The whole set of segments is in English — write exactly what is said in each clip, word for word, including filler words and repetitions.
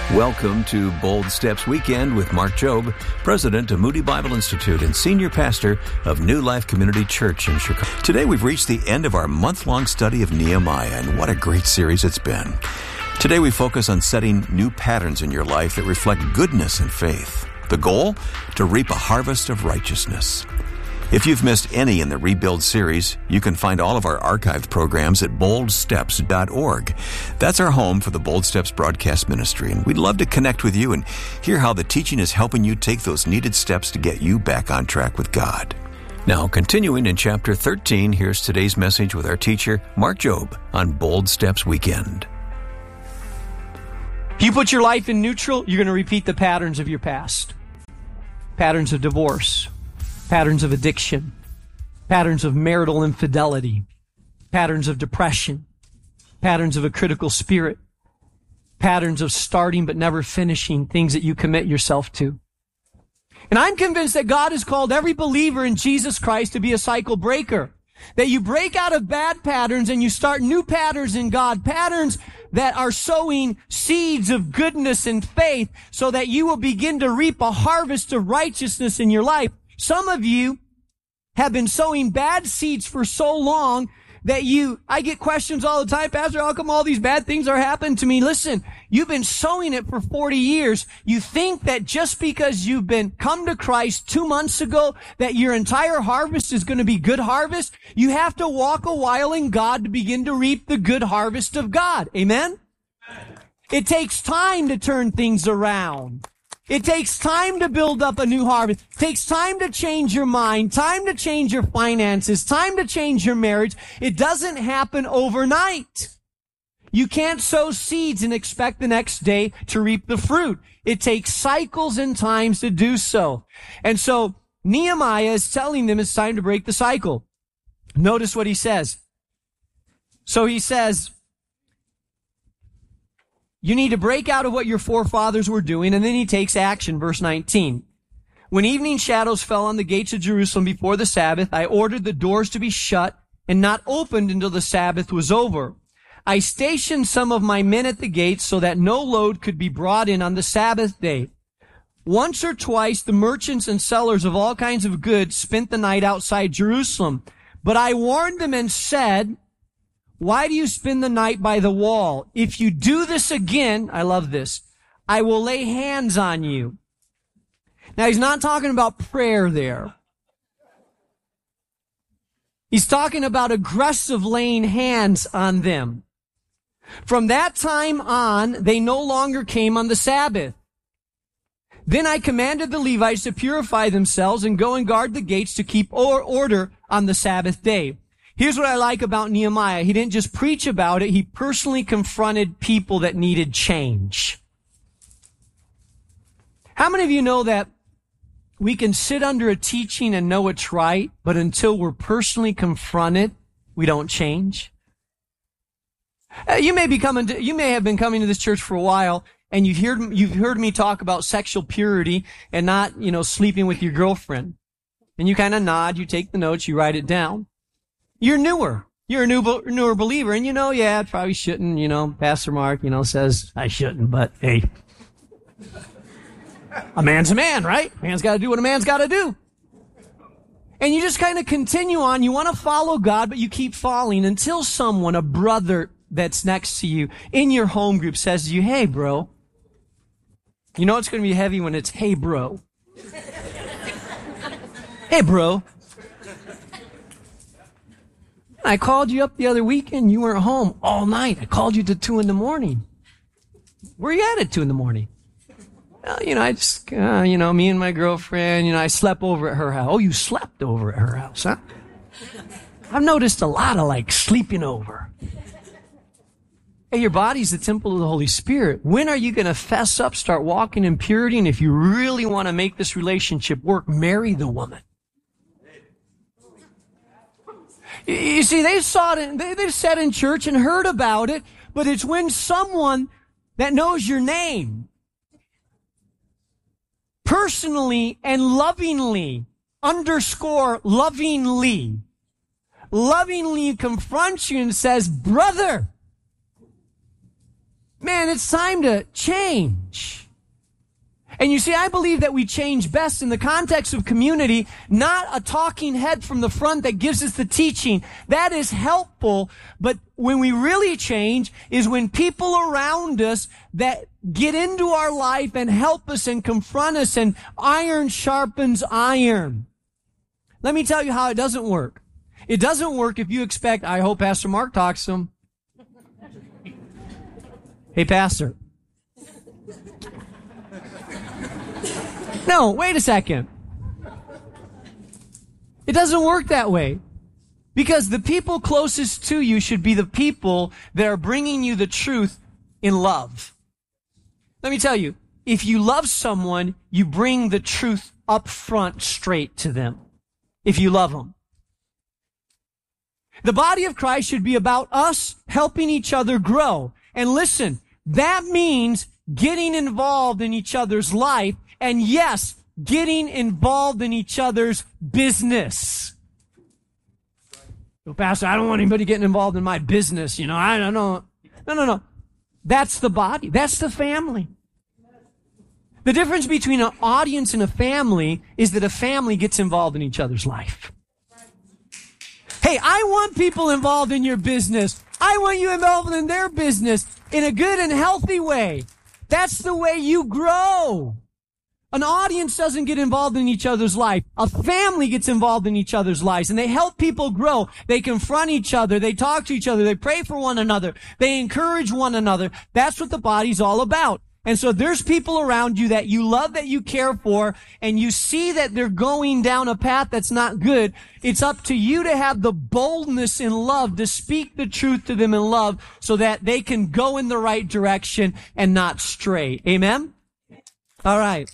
Welcome to Bold Steps Weekend with Mark Jobe, president of Moody Bible Institute and senior pastor of New Life Community Church in Chicago. Today we've reached the end of our month-long study of Nehemiah, and what a great series it's been. Today we focus on setting new patterns in your life that reflect goodness and faith. The goal? To reap a harvest of righteousness. If you've missed any in the Rebuild series, you can find all of our archived programs at bold steps dot org. That's our home for the Bold Steps broadcast ministry, and we'd love to connect with you and hear how the teaching is helping you take those needed steps to get you back on track with God. Now, continuing in chapter thirteen, here's today's message with our teacher, Mark Jobe, on Bold Steps Weekend. If you put your life in neutral, you're going to repeat the patterns of your past. Patterns of divorce. Patterns of addiction, patterns of marital infidelity, patterns of depression, patterns of a critical spirit, patterns of starting but never finishing things that you commit yourself to. And I'm convinced that God has called every believer in Jesus Christ to be a cycle breaker. That you break out of bad patterns and you start new patterns in God, patterns that are sowing seeds of goodness and faith so that you will begin to reap a harvest of righteousness in your life. Some of you have been sowing bad seeds for so long that you, I get questions all the time, Pastor, how come all these bad things are happening to me? Listen, you've been sowing it for forty years. You think that just because you've been come to Christ two months ago, that your entire harvest is going to be good harvest? You have to walk a while in God to begin to reap the good harvest of God. Amen? It takes time to turn things around. It takes time to build up a new harvest. It takes time to change your mind, time to change your finances, time to change your marriage. It doesn't happen overnight. You can't sow seeds and expect the next day to reap the fruit. It takes cycles and times to do so. And so Nehemiah is telling them it's time to break the cycle. Notice what he says. So he says, you need to break out of what your forefathers were doing, and then he takes action, verse nineteen. When evening shadows fell on the gates of Jerusalem before the Sabbath, I ordered the doors to be shut and not opened until the Sabbath was over. I stationed some of my men at the gates so that no load could be brought in on the Sabbath day. Once or twice, the merchants and sellers of all kinds of goods spent the night outside Jerusalem. But I warned them and said, why do you spend the night by the wall? If you do this again, I love this, I will lay hands on you. Now, he's not talking about prayer there. He's talking about aggressive laying hands on them. From that time on, they no longer came on the Sabbath. Then I commanded the Levites to purify themselves and go and guard the gates to keep order on the Sabbath day. Here's what I like about Nehemiah. He didn't just preach about it. He personally confronted people that needed change. How many of you know that we can sit under a teaching and know it's right, but until we're personally confronted, we don't change? Uh, you may be coming to, you may have been coming to this church for a while, and you've heard, you've heard me talk about sexual purity and not, you know, sleeping with your girlfriend. And you kind of nod, you take the notes, you write it down. You're newer. You're a new, newer believer. And you know, yeah, I probably shouldn't, you know, Pastor Mark, you know, says I shouldn't, but hey, a man's a man, right? A man's got to do what a man's got to do. And you just kind of continue on. You want to follow God, but you keep falling until someone, a brother that's next to you in your home group says to you, hey, bro. You know it's going to be heavy when it's, hey, bro. Hey, bro. I called you up the other weekend. You weren't home all night. I called you to two in the morning. Where you at at two in the morning? Well, you know, I just, uh, you know, me and my girlfriend, you know, I slept over at her house. Oh, you slept over at her house, huh? I've noticed a lot of like sleeping over. Hey, your body's the temple of the Holy Spirit. When are you going to fess up, start walking in purity? And if you really want to make this relationship work, marry the woman. You see, they saw it, they, they've sat in church and heard about it, but it's when someone that knows your name personally and lovingly, underscore lovingly, lovingly confronts you and says, brother, man, it's time to change. And you see, I believe that we change best in the context of community, not a talking head from the front that gives us the teaching. That is helpful, but when we really change is when people around us that get into our life and help us and confront us, and iron sharpens iron. Let me tell you how it doesn't work. It doesn't work if you expect, I hope Pastor Mark talks to him. Hey, Pastor. No, wait a second. It doesn't work that way. Because the people closest to you should be the people that are bringing you the truth in love. Let me tell you, if you love someone, you bring the truth up front straight to them. If you love them. The body of Christ should be about us helping each other grow. And listen, that means getting involved in each other's life. And yes, getting involved in each other's business. Well, Pastor, I don't want anybody getting involved in my business. You know, I don't know. No, no, no. That's the body. That's the family. The difference between an audience and a family is that a family gets involved in each other's life. Hey, I want people involved in your business. I want you involved in their business in a good and healthy way. That's the way you grow. An audience doesn't get involved in each other's life. A family gets involved in each other's lives, and they help people grow. They confront each other. They talk to each other. They pray for one another. They encourage one another. That's what the body's all about. And so there's people around you that you love, that you care for, and you see that they're going down a path that's not good. It's up to you to have the boldness in love to speak the truth to them in love so that they can go in the right direction and not stray. Amen? All right.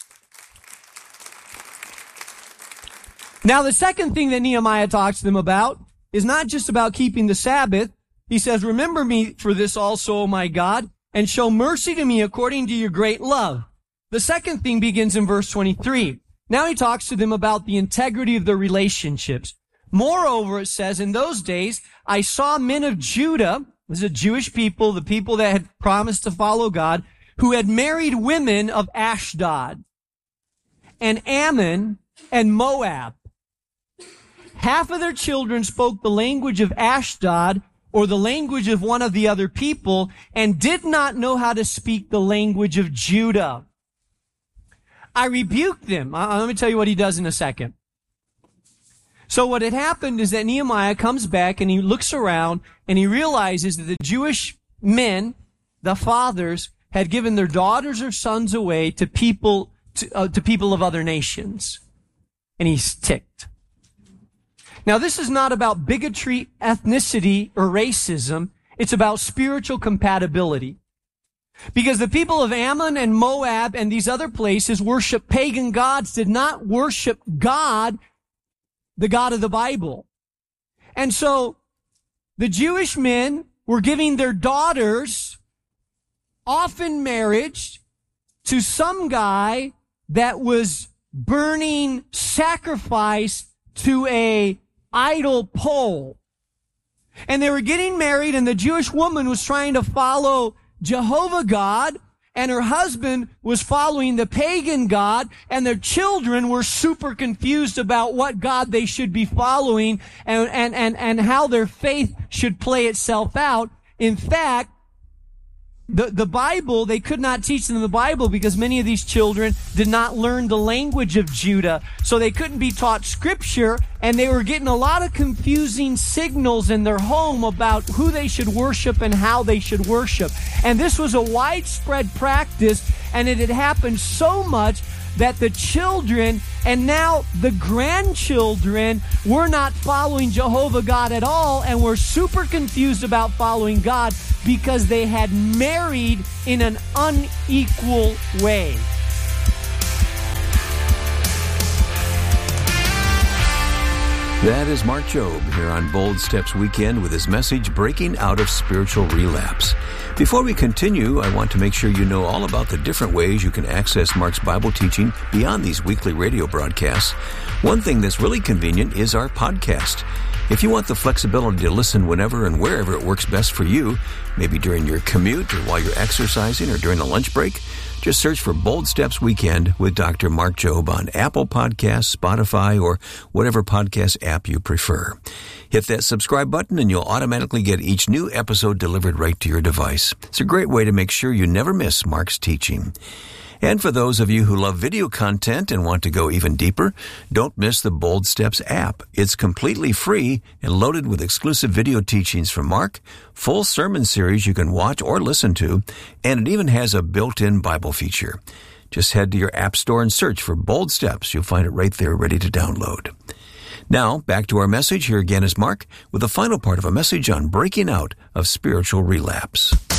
Now, the second thing that Nehemiah talks to them about is not just about keeping the Sabbath. He says, remember me for this also, O my God, and show mercy to me according to your great love. The second thing begins in verse twenty-three. Now he talks to them about the integrity of their relationships. Moreover, it says, in those days, I saw men of Judah, this is a Jewish people, the people that had promised to follow God, who had married women of Ashdod and Ammon and Moab. Half of their children spoke the language of Ashdod or the language of one of the other people and did not know how to speak the language of Judah. I rebuked them. Uh, let me tell you what he does in a second. So what had happened is that Nehemiah comes back and he looks around and he realizes that the Jewish men, the fathers, had given their daughters or sons away to people, to, uh, to people of other nations. And he's ticked. Now, this is not about bigotry, ethnicity, or racism. It's about spiritual compatibility. Because the people of Ammon and Moab and these other places worship pagan gods, did not worship God, the God of the Bible. And so, the Jewish men were giving their daughters off in marriage to some guy that was burning sacrifice to a idol pole. And they were getting married, and the Jewish woman was trying to follow Jehovah God, and her husband was following the pagan God, and their children were super confused about what God they should be following and, and, and, and how their faith should play itself out. In fact, The, the Bible, they could not teach them the Bible because many of these children did not learn the language of Judah. So they couldn't be taught scripture, and they were getting a lot of confusing signals in their home about who they should worship and how they should worship. And this was a widespread practice, and it had happened so much that the children and now the grandchildren were not following Jehovah God at all and were super confused about following God because they had married in an unequal way. That is Mark Jobe here on Bold Steps Weekend with his message, Breaking Out of Spiritual Relapse. Before we continue, I want to make sure you know all about the different ways you can access Mark's Bible teaching beyond these weekly radio broadcasts. One thing that's really convenient is our podcast. If you want the flexibility to listen whenever and wherever it works best for you, maybe during your commute or while you're exercising or during a lunch break, just search for Bold Steps Weekend with Doctor Mark Jobe on Apple Podcasts, Spotify, or whatever podcast app you prefer. Hit that subscribe button and you'll automatically get each new episode delivered right to your device. It's a great way to make sure you never miss Mark's teaching. And for those of you who love video content and want to go even deeper, don't miss the Bold Steps app. It's completely free and loaded with exclusive video teachings from Mark, full sermon series you can watch or listen to, and it even has a built-in Bible feature. Just head to your app store and search for Bold Steps. You'll find it right there ready to download. Now, back to our message. Here again is Mark with the final part of a message on breaking out of spiritual relapse.